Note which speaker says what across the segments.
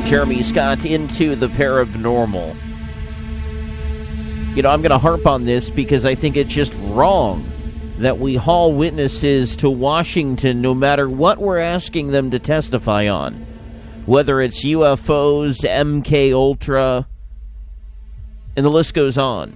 Speaker 1: I'm Jeremy Scott into the paranormal. You know, I'm going to harp on this because I think it's just wrong that we haul witnesses to Washington no matter what we're asking them to testify on. Whether it's UFOs, MK Ultra, and the list goes on.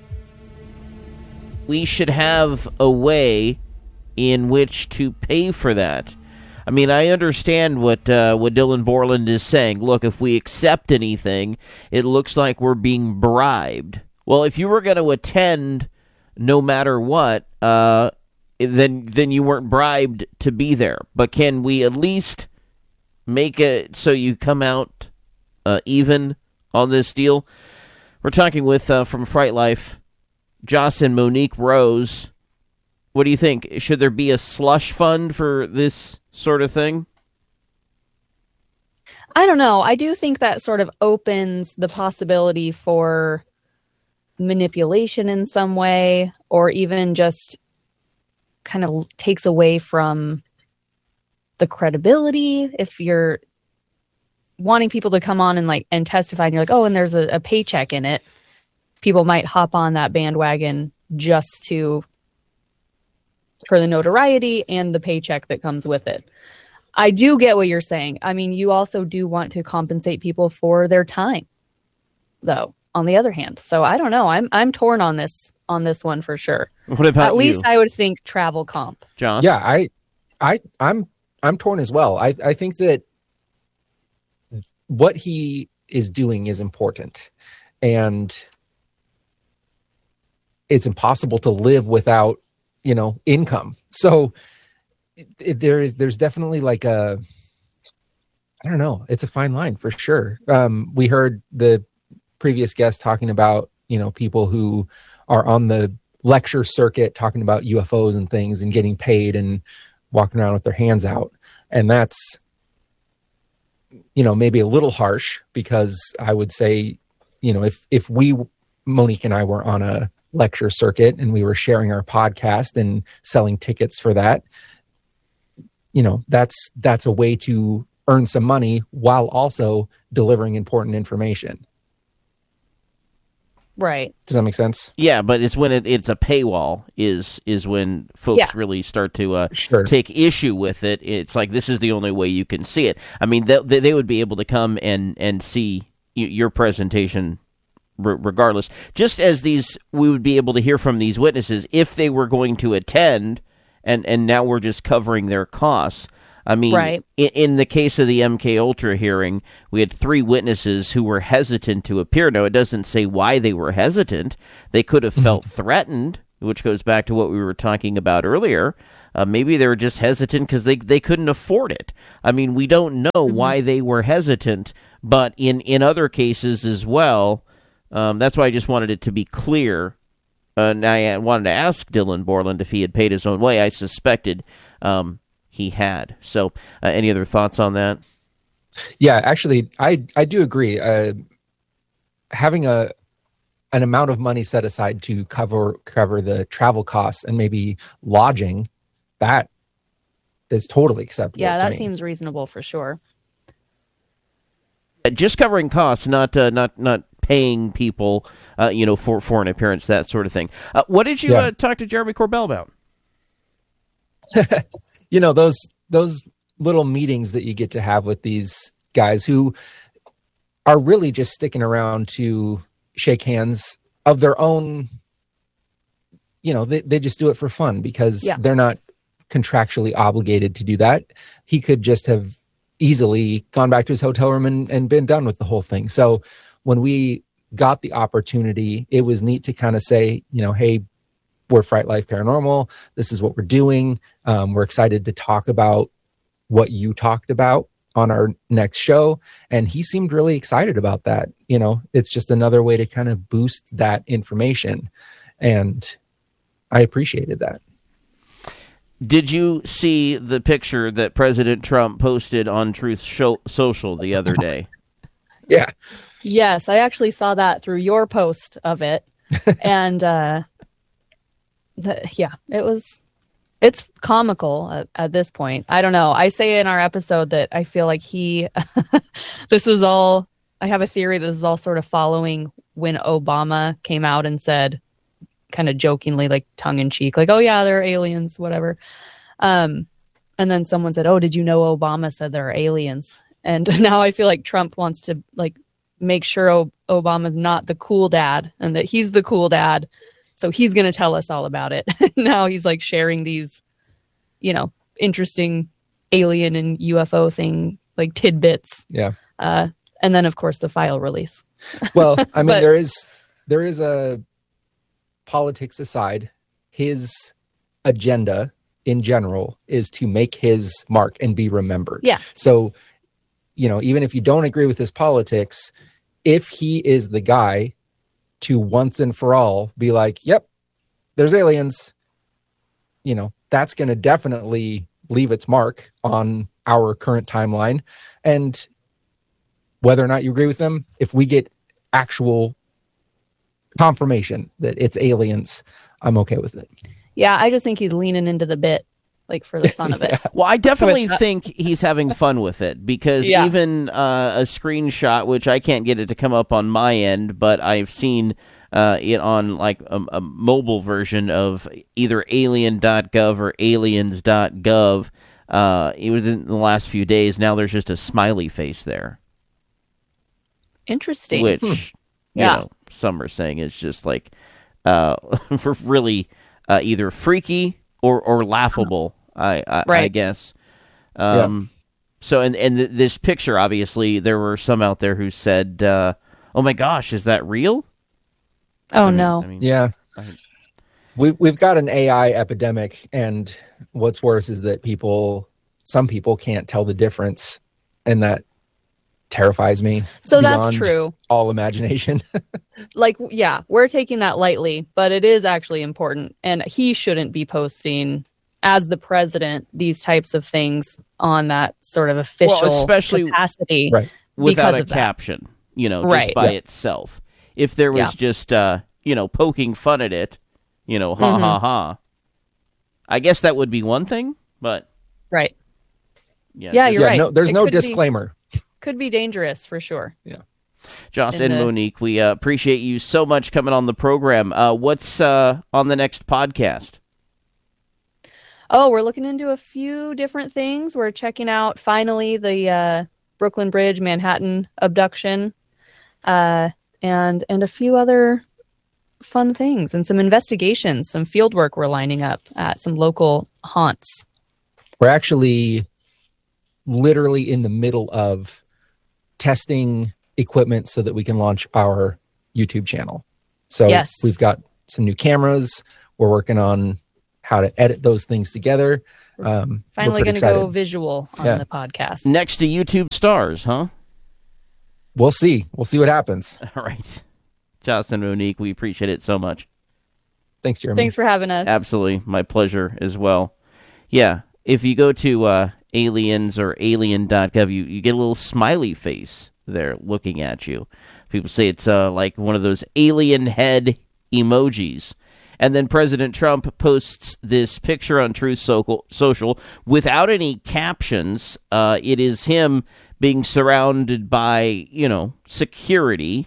Speaker 1: We should have a way in which to pay for that. I mean, I understand what Dylan Borland is saying. Look, if we accept anything, it looks like we're being bribed. Well, if you were going to attend no matter what, then you weren't bribed to be there. But can we at least make it so you come out even on this deal? We're talking with, from Fright Life, Joss and Monique Rose. What do you think? Should there be a slush fund for this sort of thing?
Speaker 2: I don't know. I do think that sort of opens the possibility for manipulation in some way, or even just kind of takes away from the credibility. If you're wanting people to come on and testify, and you're like, oh, and there's a paycheck in it, people might hop on that bandwagon just for the notoriety and the paycheck that comes with it. I do get what you're saying. I mean, you also do want to compensate people for their time, though, on the other hand. So I don't know. I'm torn on this one for sure.
Speaker 1: What about
Speaker 2: At least I would think travel comp.
Speaker 1: John?
Speaker 3: Yeah, I'm torn as well. I think that what he is doing is important, and it's impossible to live without, income. So there's definitely like I don't know. It's a fine line for sure. We heard the previous guest talking about, people who are on the lecture circuit talking about UFOs and things and getting paid and walking around with their hands out. And that's, maybe a little harsh, because I would say, if we, Monique and I, were on a lecture circuit and we were sharing our podcast and selling tickets for that, that's a way to earn some money while also delivering important information.
Speaker 2: Right.
Speaker 3: Does that make sense?
Speaker 1: Yeah, but it's when it's a paywall is when folks really start to take issue with it. It's like, this is the only way you can see it. I mean, they would be able to come and see your presentation regardless. Just as we would be able to hear from these witnesses if they were going to attend, and now we're just covering their costs. I mean, right. In the case of the MK Ultra hearing, we had 3 witnesses who were hesitant to appear. Now, it doesn't say why they were hesitant. They could have felt threatened, which goes back to what we were talking about earlier. Maybe they were just hesitant because they couldn't afford it. I mean, we don't know why they were hesitant, but in other cases as well, that's why I just wanted it to be clear. And I wanted to ask Dylan Borland if he had paid his own way. I suspected he had. So any other thoughts on that?
Speaker 3: Yeah, actually, I do agree. Having an amount of money set aside to cover the travel costs and maybe lodging, that is totally acceptable.
Speaker 2: Yeah, that seems reasonable for sure.
Speaker 1: Just covering costs, not paying people, for an appearance, that sort of thing. What did you talk to Jeremy Corbell about?
Speaker 3: Those little meetings that you get to have with these guys who are really just sticking around to shake hands of their own. They just do it for fun because they're not contractually obligated to do that. He could just have easily gone back to his hotel room and been done with the whole thing. So when we got the opportunity, it was neat to kind of say, hey, we're Fright Life Paranormal. This is what we're doing. We're excited to talk about what you talked about on our next show. And he seemed really excited about that. It's just another way to kind of boost that information. And I appreciated that.
Speaker 1: Did you see the picture that President Trump posted on Truth Social the other day?
Speaker 3: Yeah.
Speaker 2: Yes, I actually saw that through your post of it. And it It's comical at this point. I don't know. I say in our episode that I feel like this is all, I have a theory this is all sort of following when Obama came out and said, kind of jokingly, like tongue in cheek, like, oh yeah, they're aliens, whatever. And then someone said, oh, did you know Obama said there are aliens? And now I feel like Trump wants to like make sure Obama's not the cool dad and that he's the cool dad. So he's going to tell us all about it. Now he's like sharing these, interesting alien and UFO thing, like tidbits.
Speaker 3: Yeah.
Speaker 2: And then of course the file release.
Speaker 3: Well, I mean, there is a politics aside, his agenda in general is to make his mark and be remembered.
Speaker 2: Yeah.
Speaker 3: So, even if you don't agree with his politics, if he is the guy to once and for all be like, yep, there's aliens, that's going to definitely leave its mark on our current timeline. And whether or not you agree with them, if we get actual confirmation that it's aliens, I'm okay with it.
Speaker 2: Yeah, I just think he's leaning into the bit, like for the fun of it.
Speaker 1: Well, I definitely think he's having fun with it because even a screenshot, which I can't get it to come up on my end, but I've seen it on like a mobile version of either alien.gov or aliens.gov. It was in the last few days. Now there's just a smiley face there.
Speaker 2: Interesting.
Speaker 1: Which, some are saying is just like really either freaky or laughable. I guess. So, and this picture, obviously, there were some out there who said, "Oh my gosh, is that real?"
Speaker 2: No.
Speaker 3: Yeah. We've got an AI epidemic, and what's worse is that some people can't tell the difference, and that terrifies me.
Speaker 2: So that's true.
Speaker 3: All imagination.
Speaker 2: We're taking that lightly, but it is actually important, and he shouldn't be posting as the president these types of things on that sort of official capacity,
Speaker 3: right,
Speaker 1: without a caption, just by itself. If there was just poking fun at it, ha ha ha, I guess that would be one thing, but
Speaker 2: right. Yeah, you're right.
Speaker 3: No, there's no disclaimer.
Speaker 2: Could be dangerous for sure.
Speaker 3: Yeah.
Speaker 1: Joss and Monique, we appreciate you so much coming on the program. What's on the next podcast?
Speaker 2: Oh, we're looking into a few different things. We're checking out finally the Brooklyn Bridge, Manhattan abduction, and a few other fun things and some investigations, some field work we're lining up at some local haunts.
Speaker 3: We're actually literally in the middle of testing equipment so that we can launch our YouTube channel. So we've got some new cameras. We're working on how to edit those things together.
Speaker 2: Finally going to go visual on the podcast.
Speaker 1: Next to YouTube stars, huh?
Speaker 3: We'll see. We'll see what happens.
Speaker 1: All right. Joss and Monique, we appreciate it so much.
Speaker 3: Thanks, Jeremy.
Speaker 2: Thanks for having us.
Speaker 1: Absolutely. My pleasure as well. Yeah. If you go to aliens or alien.gov, you get a little smiley face there looking at you. People say it's like one of those alien head emojis. And then President Trump posts this picture on Truth Social without any captions. It is him being surrounded by, security.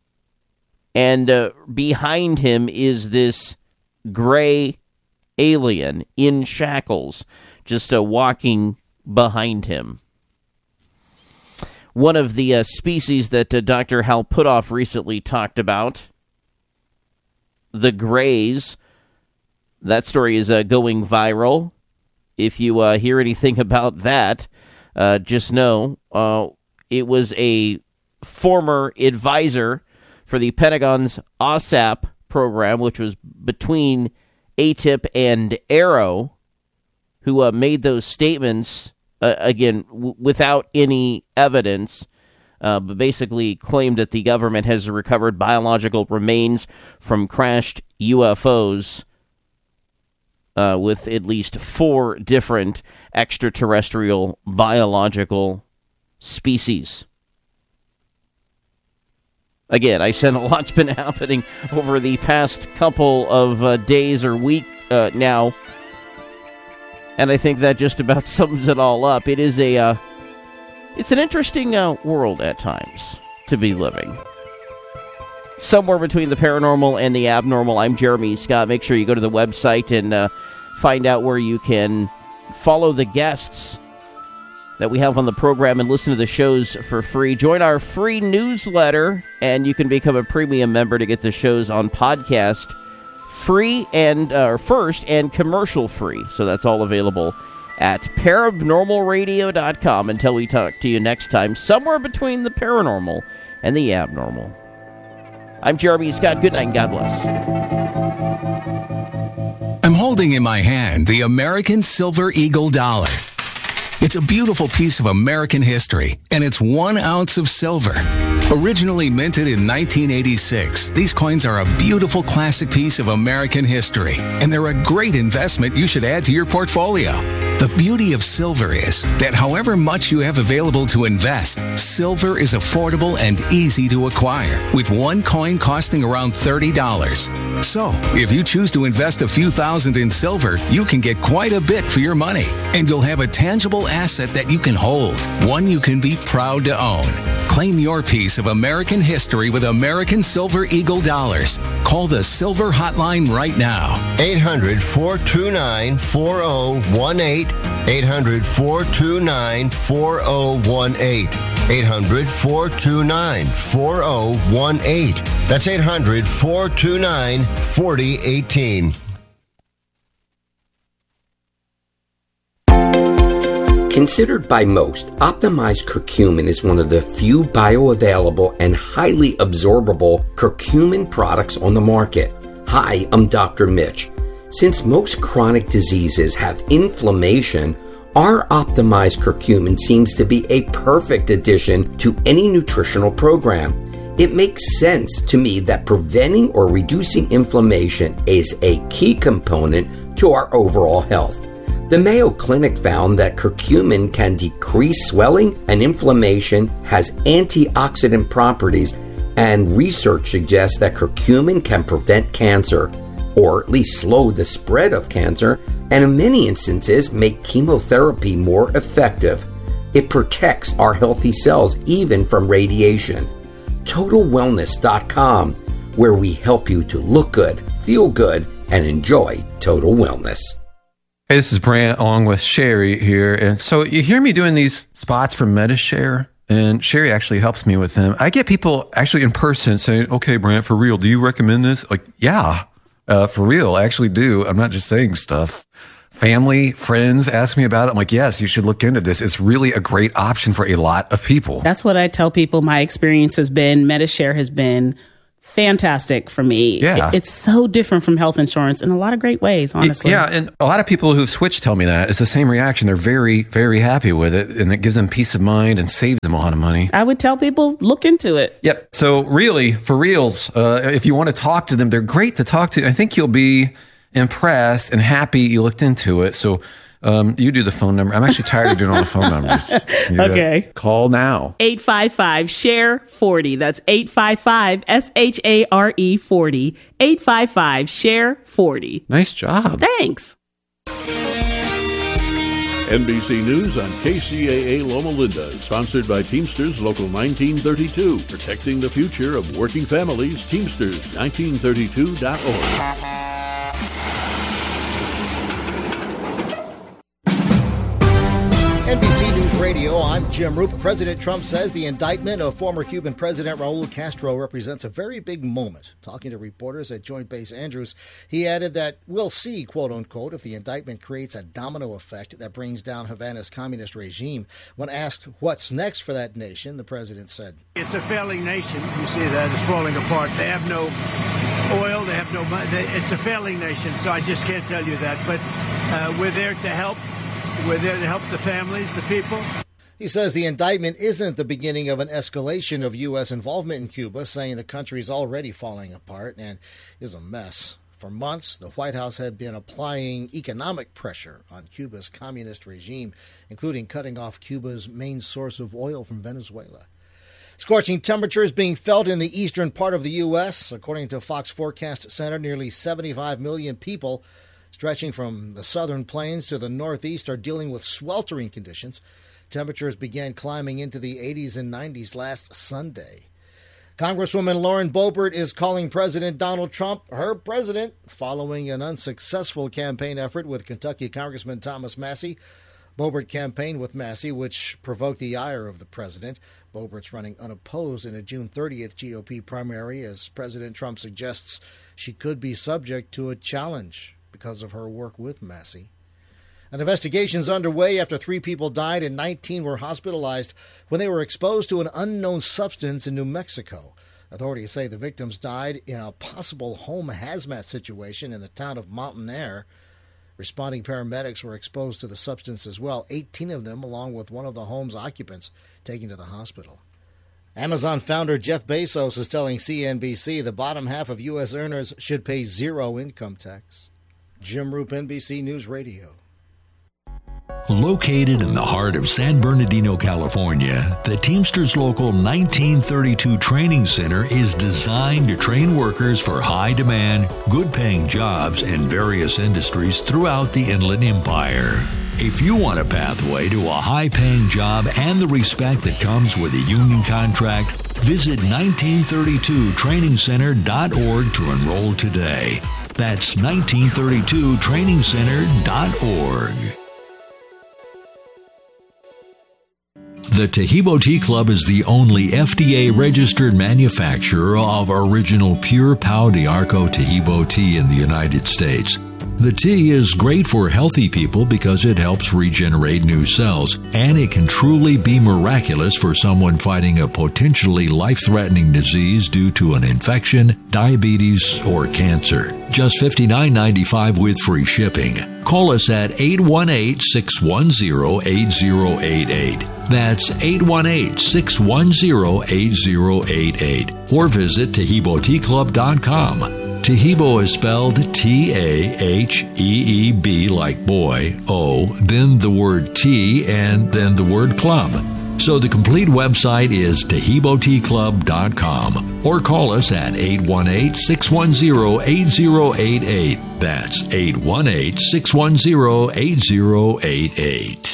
Speaker 1: And behind him is this gray alien in shackles, just walking behind him. One of the species that Dr. Hal Puthoff recently talked about, the Greys. That story is going viral. If you hear anything about that, just know it was a former advisor for the Pentagon's OSAP program, which was between ATIP and AARO, who made those statements, again, without any evidence, but basically claimed that the government has recovered biological remains from crashed UFOs with at least 4 different extraterrestrial biological species. Again, I said a lot's been happening over the past couple of days or week now And I think that just about sums it all up. It is it's an interesting world at times to be living. Somewhere between the paranormal and the abnormal. I'm Jeremy Scott. Make sure you go to the website and find out where you can follow the guests that we have on the program and listen to the shows for free. Join our free newsletter, and you can become a premium member to get the shows on podcast free and first and commercial free. So that's all available at paranormalradio.com. Until we talk to you next time, somewhere between the paranormal and the abnormal. I'm Jeremy Scott. Good night and God bless.
Speaker 4: I'm holding in my hand the American Silver Eagle dollar. It's a beautiful piece of American history, and it's 1 ounce of silver. Originally minted in 1986, these coins are a beautiful classic piece of American history, and they're a great investment you should add to your portfolio. The beauty of silver is that however much you have available to invest, silver is affordable and easy to acquire, with one coin costing around $30. So, if you choose to invest a few thousand in silver, you can get quite a bit for your money, and you'll have a tangible asset that you can hold, one you can be proud to own. Claim your piece of American history with American Silver Eagle dollars. Call the Silver Hotline right now.
Speaker 5: 800-429-4018. 800-429-4018. 800-429-4018. That's 800-429-4018.
Speaker 6: Considered by most, optimized curcumin is one of the few bioavailable and highly absorbable curcumin products on the market. Hi, I'm Dr. Mitch. Since most chronic diseases have inflammation, our optimized curcumin seems to be a perfect addition to any nutritional program. It makes sense to me that preventing or reducing inflammation is a key component to our overall health. The Mayo Clinic found that curcumin can decrease swelling and inflammation, has antioxidant properties, and research suggests that curcumin can prevent cancer, or at least slow the spread of cancer, and in many instances make chemotherapy more effective. It protects our healthy cells even from radiation. TotalWellness.com, where we help you to look good, feel good, and enjoy total wellness.
Speaker 7: Hey, this is Brant along with Sherry here. And so you hear me doing these spots for Medi-Share, and Sherry actually helps me with them. I get people actually in person saying, okay, Brant, for real, do you recommend this? Like, yeah, for real, I actually do. I'm not just saying stuff. Family, friends ask me about it. I'm like, yes, you should look into this. It's really a great option for a lot of people.
Speaker 8: That's what I tell people. My experience has been, Medi-Share has been fantastic for me.
Speaker 7: Yeah.
Speaker 8: It's so different from health insurance in a lot of great ways, honestly.
Speaker 7: Yeah, and a lot of people who've switched tell me that. It's the same reaction. They're very, very happy with it, and it gives them peace of mind and saves them a lot of money.
Speaker 8: I would tell people, look into it.
Speaker 7: Yep. So really, for reals, if you want to talk to them, they're great to talk to. I think you'll be impressed and happy you looked into it. So you do the phone number. I'm actually tired of doing all the phone numbers.
Speaker 8: Okay.
Speaker 7: Call now.
Speaker 8: 855-SHARE-40. That's 855-SHARE-40. 855-SHARE-40.
Speaker 7: Nice job.
Speaker 8: Thanks.
Speaker 9: NBC News on KCAA Loma Linda, sponsored by Teamsters Local 1932, protecting the future of working families. Teamsters1932.org.
Speaker 10: NBC News Radio, I'm Jim Roop. President Trump says the indictment of former Cuban President Raul Castro represents a very big moment. Talking to reporters at Joint Base Andrews, he added that we'll see, quote unquote, if the indictment creates a domino effect that brings down Havana's communist regime. When asked what's next for that nation, the president said,
Speaker 11: it's a failing nation. You see that it's falling apart. They have no oil. They have no money. It's a failing nation, so I just can't tell you that. But we're there to help. We're there to help the families, the people.
Speaker 10: He says the indictment isn't the beginning of an escalation of U.S. involvement in Cuba, saying the country is already falling apart and is a mess. For months, the White House had been applying economic pressure on Cuba's communist regime, including cutting off Cuba's main source of oil from Venezuela. Scorching temperatures being felt in the eastern part of the U.S. According to Fox Forecast Center, nearly 75 million people stretching from the southern plains to the northeast, are dealing with sweltering conditions. Temperatures began climbing into the 80s and 90s last Sunday. Congresswoman Lauren Boebert is calling President Donald Trump her president following an unsuccessful campaign effort with Kentucky Congressman Thomas Massie. Boebert campaigned with Massie, which provoked the ire of the president. Boebert's running unopposed in a June 30th GOP primary as President Trump suggests she could be subject to a challenge because of her work with Massie. An investigation is underway after 3 people died and 19 were hospitalized when they were exposed to an unknown substance in New Mexico. Authorities say the victims died in a possible home hazmat situation in the town of Mountain Air. Responding paramedics were exposed to the substance as well, 18 of them, along with one of the home's occupants, taken to the hospital. Amazon founder Jeff Bezos is telling CNBC the bottom half of U.S. earners should pay 0 income tax. Jim Roop, NBC News Radio.
Speaker 12: Located in the heart of San Bernardino, California, the Teamsters Local 1932 Training Center is designed to train workers for high-demand, good-paying jobs in various industries throughout the Inland Empire. If you want a pathway to a high-paying job and the respect that comes with a union contract, visit 1932trainingcenter.org to enroll today. That's 1932trainingcenter.org. The Taheebo Tea Club is the only FDA-registered manufacturer of original pure Pau d'Arco Taheebo tea in the United States. The tea is great for healthy people because it helps regenerate new cells, and it can truly be miraculous for someone fighting a potentially life-threatening disease due to an infection, diabetes, or cancer. Just $59.95 with free shipping. Call us at 818-610-8088. That's 818-610-8088. Or visit TaheeboTeaClub.com. Taheebo is spelled T-A-H-E-E-B like boy, O, then the word tea, and then the word club. So the complete website is TaheeboTeaClub.com. Or call us at 818-610-8088. That's 818-610-8088.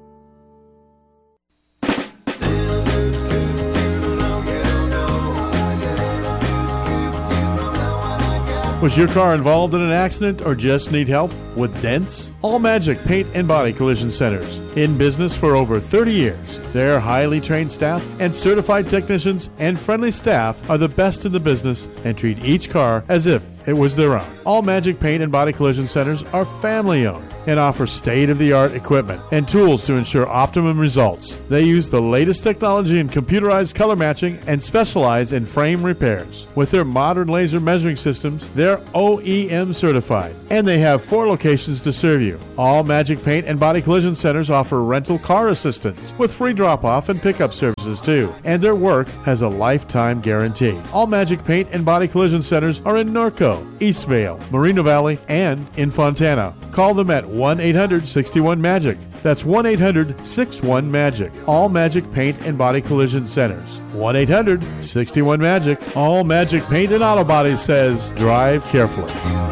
Speaker 9: Was your car involved in an accident or just need help with dents? All Magic Paint and Body Collision Centers. In business for over 30 years. Their highly trained staff and certified technicians and friendly staff are the best in the business and treat each car as if it was their own. All Magic Paint and Body Collision Centers are family-owned and offer state-of-the-art equipment and tools to ensure optimum results. They use the latest technology in computerized color matching and specialize in frame repairs. With their modern laser measuring systems, they're OEM certified, and they have 4 locations to serve you. All Magic Paint and Body Collision Centers offer rental car assistance with free drop-off and pickup services too, and their work has a lifetime guarantee. All Magic Paint and Body Collision Centers are in Norco, Eastvale, Moreno Valley, and in Fontana. Call them at 1-800-61-MAGIC. That's 1-800-61-MAGIC. All Magic Paint and Body Collision Centers. 1-800-61-MAGIC. All Magic Paint and Auto Body says, drive carefully.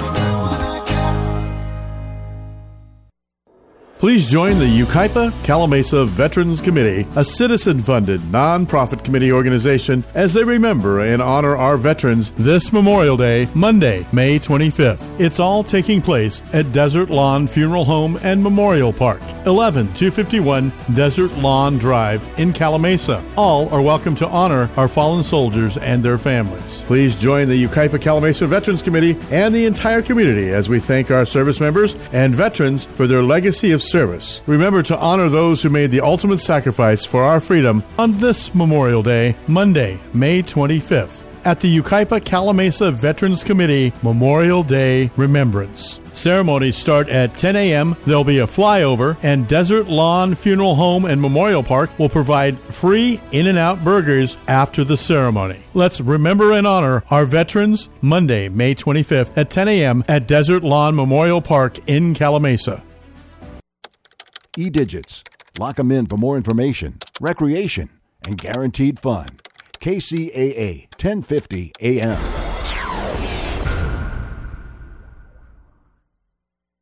Speaker 9: Please join the Yucaipa Calamasa Veterans Committee, a citizen-funded, non-profit committee organization, as they remember and honor our veterans this Memorial Day, Monday, May 25th. It's all taking place at Desert Lawn Funeral Home and Memorial Park, 11251 Desert Lawn Drive in Calamasa. All are welcome to honor our fallen soldiers and their families. Please join the Yucaipa Calamasa Veterans Committee and the entire community as we thank our service members and veterans for their legacy of service. Remember to honor those who made the ultimate sacrifice for our freedom on this Memorial Day, Monday, May 25th, at the Yucaipa Calamasa Veterans Committee Memorial Day Remembrance. Ceremonies start at 10 a.m. There'll be a flyover, and Desert Lawn Funeral Home and Memorial Park will provide free In-N-Out burgers after the ceremony. Let's remember and honor our veterans Monday, May 25th at 10 a.m. at Desert Lawn Memorial Park in Calamasa.
Speaker 13: E-Digits. Lock them in for more information, recreation, and guaranteed fun. KCAA 1050 AM.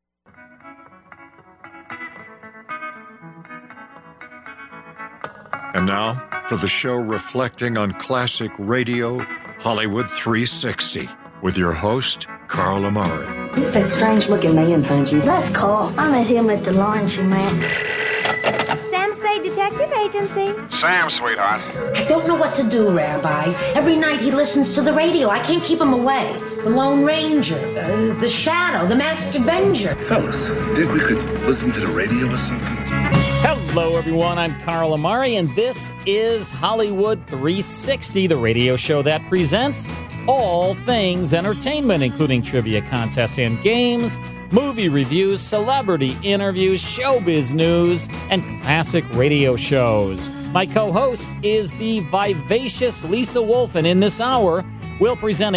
Speaker 14: now for the show reflecting on classic radio, Hollywood 360, with your host, Carl Amari.
Speaker 15: Who's that strange-looking man behind you?
Speaker 16: That's Carl. I met him at the laundromat.
Speaker 17: Sam Spade Detective Agency.
Speaker 18: Sam, sweetheart.
Speaker 15: I don't know what to do, Rabbi. Every night he listens to the radio. I can't keep him away. The Lone Ranger, the Shadow, the Masked Avenger.
Speaker 19: Fellas, think we could listen to the radio or something?
Speaker 20: Hello, everyone. I'm Carl Amari, and this is Hollywood 360, the radio show that presents all things entertainment, including trivia contests and games, movie reviews, celebrity interviews, showbiz news, and classic radio shows. My co-host is the vivacious Lisa Wolf, and in this hour, we'll present a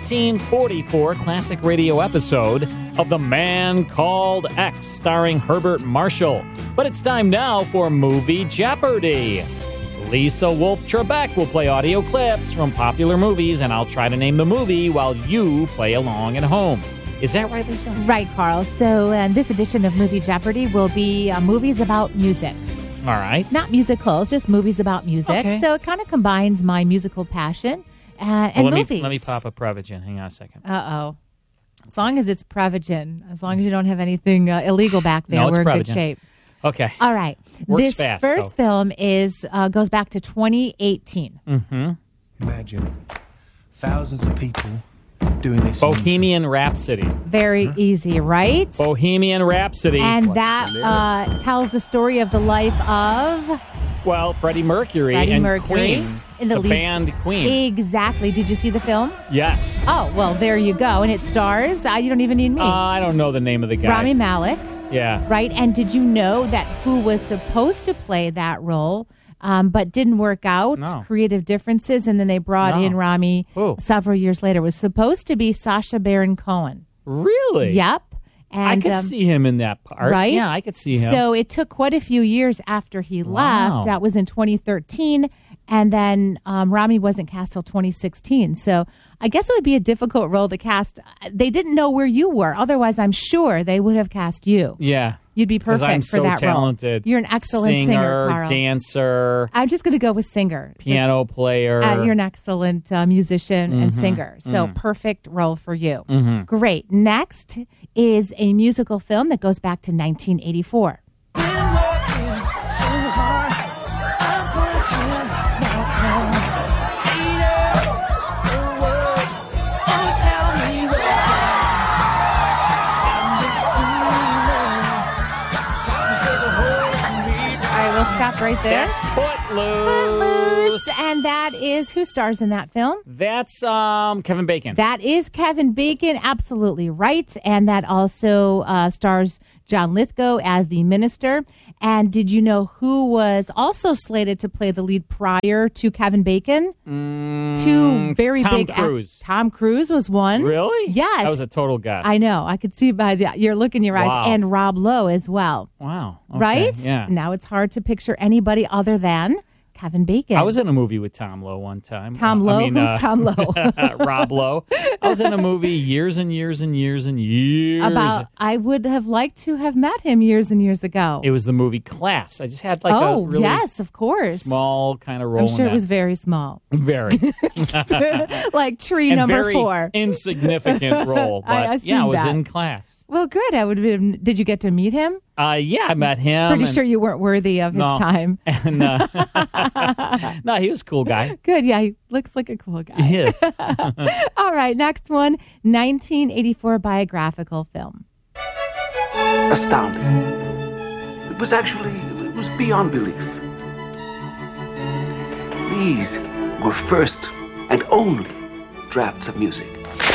Speaker 20: 1944 classic radio episode of The Man Called X, starring Herbert Marshall. But it's time now for Movie Jeopardy! Lisa Wolf Trebek will play audio clips from popular movies, and I'll try to name the movie while you play along at home. Is that right, Lisa?
Speaker 21: Right, Carl. So this edition of Movie Jeopardy will be movies about music.
Speaker 20: All right.
Speaker 21: Not musicals, just movies about music.
Speaker 20: Okay.
Speaker 21: So it kind of combines my musical passion and movies.
Speaker 20: Let me pop a Prevagen. Hang on a second.
Speaker 21: Uh-oh. As long as it's Prevagen, as long as you don't have anything illegal back there, we're in good shape.
Speaker 20: Okay.
Speaker 21: All right.
Speaker 20: Works fast,
Speaker 21: first film goes back to 2018.
Speaker 20: Mm-hmm.
Speaker 22: Imagine thousands of people doing this.
Speaker 20: Bohemian Rhapsody.
Speaker 21: Very easy, right?
Speaker 20: Bohemian Rhapsody.
Speaker 21: And that tells the story of the life of...
Speaker 20: Well, Freddie Mercury and Queen.
Speaker 21: In
Speaker 20: the band Queen.
Speaker 21: Exactly. Did you see the film?
Speaker 20: Yes.
Speaker 21: Oh, well, there you go. And it stars, you don't even need me.
Speaker 20: I don't know the name of the guy.
Speaker 21: Rami Malek.
Speaker 20: Yeah.
Speaker 21: Right? And did you know that who was supposed to play that role, but didn't work out?
Speaker 20: No.
Speaker 21: Creative differences, and then they brought in Rami several years later. It was supposed to be Sacha Baron Cohen.
Speaker 20: Really?
Speaker 21: Yep. And,
Speaker 20: I could see him in that part.
Speaker 21: Right?
Speaker 20: Yeah, I could see him.
Speaker 21: So it took quite a few years after he left. That was in 2013. And then Rami wasn't cast till 2016. So I guess it would be a difficult role to cast. They didn't know where you were. Otherwise, I'm sure they would have cast you.
Speaker 20: Yeah.
Speaker 21: You'd be perfect for that
Speaker 20: talented.
Speaker 21: role. You're an excellent singer, Carl.
Speaker 20: Dancer.
Speaker 21: I'm just going to go with singer.
Speaker 20: Piano player.
Speaker 21: You're an excellent musician and singer. So perfect role for you.
Speaker 20: Mm-hmm.
Speaker 21: Great. Next is a musical film that goes back to 1984. Stop right there.
Speaker 20: That's Footloose.
Speaker 21: And that is, who stars in that film?
Speaker 20: That's Kevin Bacon.
Speaker 21: That is Kevin Bacon, absolutely right. And that also stars John Lithgow as the minister. And did you know who was also slated to play the lead prior to Kevin Bacon? Two very big
Speaker 20: Tom Cruise.
Speaker 21: Tom Cruise was one.
Speaker 20: Really?
Speaker 21: Yes.
Speaker 20: That was a total guess.
Speaker 21: I know. I could see by your look in your eyes.
Speaker 20: Wow.
Speaker 21: And Rob Lowe as well.
Speaker 20: Wow. Okay.
Speaker 21: Right?
Speaker 20: Yeah.
Speaker 21: Now it's hard to picture anybody other than Kevin Bacon.
Speaker 20: I was in a movie with Tom Lowe one time.
Speaker 21: Tom Lowe? Who's Tom Lowe?
Speaker 20: Rob Lowe. I was in a movie years and years and years and years.
Speaker 21: I would have liked to have met him years and years ago.
Speaker 20: It was the movie Class. I just had a really
Speaker 21: yes, of course.
Speaker 20: small kind of role.
Speaker 21: I'm sure it was very small.
Speaker 20: Very.
Speaker 21: Like tree
Speaker 20: and
Speaker 21: number
Speaker 20: very
Speaker 21: 4.
Speaker 20: Insignificant role. But
Speaker 21: I
Speaker 20: was in Class.
Speaker 21: Well, good. Did you get to meet him?
Speaker 20: Yeah, I met him.
Speaker 21: Pretty sure you weren't worthy of his time.
Speaker 20: And, no, he was a cool guy.
Speaker 21: Good. Yeah, he looks like a cool guy.
Speaker 20: He is.
Speaker 21: All right, next one, 1984 biographical film.
Speaker 19: Astounding. It was beyond belief. These were first and only drafts of music.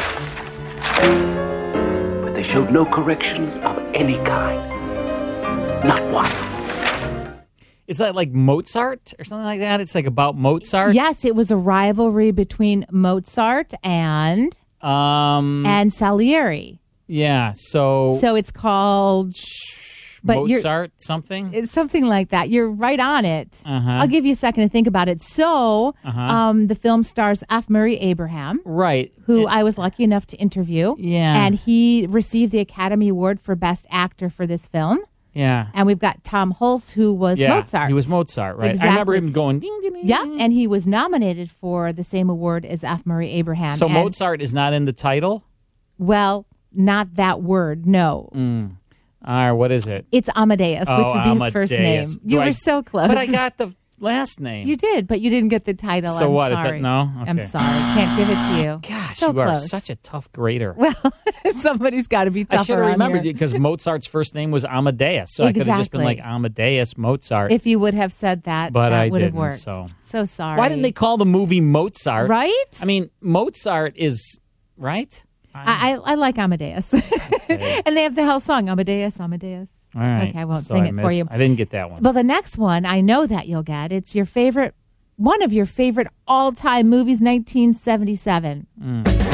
Speaker 19: But they showed no corrections of any kind. Not one.
Speaker 20: Is that like Mozart or something like that? It's like about Mozart?
Speaker 21: Yes, it was a rivalry between Mozart and Salieri.
Speaker 20: Yeah, so
Speaker 21: it's called
Speaker 20: Mozart something?
Speaker 21: It's something like that. You're right on it. I'll give you a second to think about it. So the film stars F. Murray Abraham.
Speaker 20: Right.
Speaker 21: Who I was lucky enough to interview.
Speaker 20: Yeah.
Speaker 21: And he received the Academy Award for Best Actor for this film.
Speaker 20: Yeah.
Speaker 21: And we've got Tom Hulce, who was Mozart.
Speaker 20: He was Mozart, right?
Speaker 21: Exactly.
Speaker 20: I remember him going ding, ding, ding.
Speaker 21: Yeah, and he was nominated for the same award as F. Murray Abraham.
Speaker 20: So Mozart is not in the title?
Speaker 21: Well, not that word, no.
Speaker 20: All right, what is it?
Speaker 21: It's Amadeus, which would be his first name. You were so close.
Speaker 20: But I got the last name.
Speaker 21: You did, but you didn't get the title.
Speaker 20: So
Speaker 21: I'm
Speaker 20: what?
Speaker 21: sorry.
Speaker 20: No? Okay.
Speaker 21: I'm sorry. Can't give it to you.
Speaker 20: Gosh,
Speaker 21: so
Speaker 20: you are
Speaker 21: close.
Speaker 20: such a tough grader.
Speaker 21: Well, somebody's got to be tougher.
Speaker 20: I should have remembered it because Mozart's first name was Amadeus, so I could have just been like Amadeus Mozart.
Speaker 21: If you would have said that,
Speaker 20: but
Speaker 21: that
Speaker 20: I
Speaker 21: would have
Speaker 20: didn't,
Speaker 21: worked.
Speaker 20: So
Speaker 21: sorry.
Speaker 20: Why didn't they call the movie Mozart?
Speaker 21: Right?
Speaker 20: I mean, Mozart is right.
Speaker 21: I like Amadeus,
Speaker 20: Okay.
Speaker 21: and they have the whole song Amadeus, Amadeus.
Speaker 20: All right.
Speaker 21: Okay, I won't
Speaker 20: So
Speaker 21: sing it for you.
Speaker 20: I didn't get that one.
Speaker 21: Well, the next one I know that you'll get. It's your favorite, one of your favorite all-time movies, 1977.